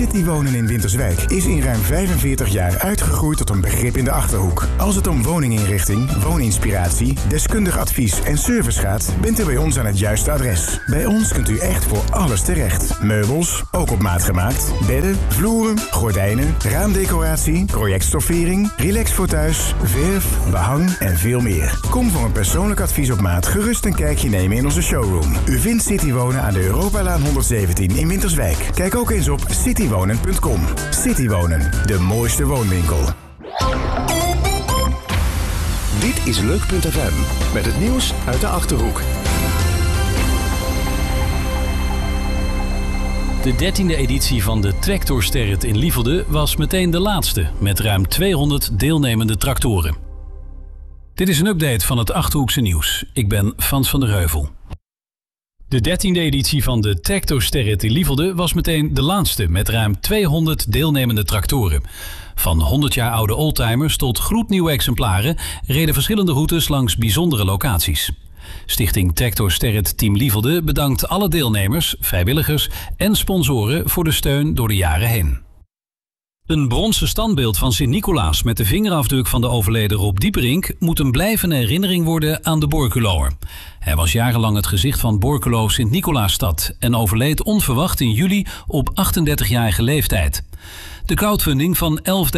Citywonen in Winterswijk is in ruim 45 jaar uitgegroeid tot een begrip in de Achterhoek. Als het om woninginrichting, wooninspiratie, deskundig advies en service gaat, bent u bij ons aan het juiste adres. Bij ons kunt u echt voor alles terecht. Meubels, ook op maat gemaakt, bedden, vloeren, gordijnen, raamdecoratie, projectstoffering, relax voor thuis, verf, behang en veel meer. Kom voor een persoonlijk advies op maat gerust een kijkje nemen in onze showroom. U vindt Citywonen aan de Europalaan 117 in Winterswijk. Kijk ook eens op citywonen.com. Citywonen, de mooiste woonwinkel. Dit is Leuk.fm met het nieuws uit de Achterhoek. De 13e editie van de Tractorsterret in Lievelde was meteen de laatste, met ruim 200 deelnemende tractoren. Dit is een update van het Achterhoekse nieuws. Ik ben Frans van der Heuvel. De 13e editie van de Tractorsterret in Lievelde was meteen de laatste, met ruim 200 deelnemende tractoren. Van 100 jaar oude oldtimers tot gloednieuwe exemplaren reden verschillende routes langs bijzondere locaties. Stichting Tractorsterret Team Lievelde bedankt alle deelnemers, vrijwilligers en sponsoren voor de steun door de jaren heen. Een bronzen standbeeld van Sint-Nicolaas met de vingerafdruk van de overleden Rob Dieperink moet een blijvende herinnering worden aan de Borculoer. Hij was jarenlang het gezicht van Borculo Sint-Nicolaasstad en overleed onverwacht in juli op 38-jarige leeftijd. De crowdfunding van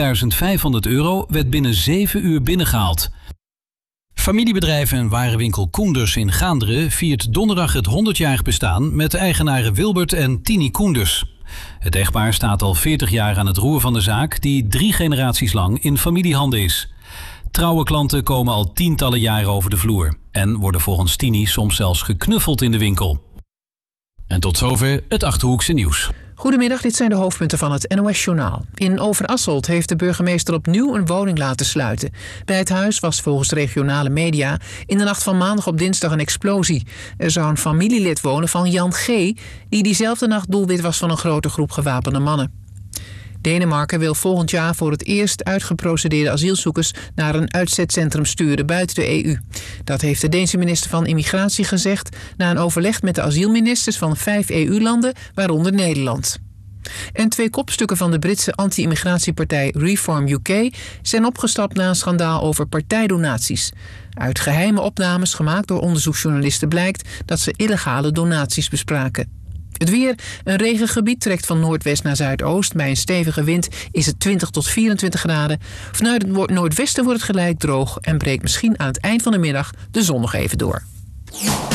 €11.500 werd binnen 7 uur binnengehaald. Familiebedrijf en warenwinkel Koenders in Gaanderen viert donderdag het 100-jarig bestaan met de eigenaren Wilbert en Tini Koenders. Het echtpaar staat al 40 jaar aan het roer van de zaak die 3 generaties lang in familiehanden is. Trouwe klanten komen al tientallen jaren over de vloer en worden volgens Tini soms zelfs geknuffeld in de winkel. En tot zover het Achterhoekse nieuws. Goedemiddag, dit zijn de hoofdpunten van het NOS-journaal. In Overasselt heeft de burgemeester opnieuw een woning laten sluiten. Bij het huis was volgens regionale media in de nacht van maandag op dinsdag een explosie. Er zou een familielid wonen van Jan G., die diezelfde nacht doelwit was van een grote groep gewapende mannen. Denemarken wil volgend jaar voor het eerst uitgeprocedeerde asielzoekers naar een uitzetcentrum sturen buiten de EU. Dat heeft de Deense minister van Immigratie gezegd na een overleg met de asielministers van 5 EU-landen, waaronder Nederland. En 2 kopstukken van de Britse anti-immigratiepartij Reform UK zijn opgestapt na een schandaal over partijdonaties. Uit geheime opnames gemaakt door onderzoeksjournalisten blijkt dat ze illegale donaties bespraken. Het weer, een regengebied trekt van noordwest naar zuidoost. Bij een stevige wind is het 20 tot 24 graden. Vanuit het noordwesten wordt het geleid droog en breekt misschien aan het eind van de middag de zon nog even door.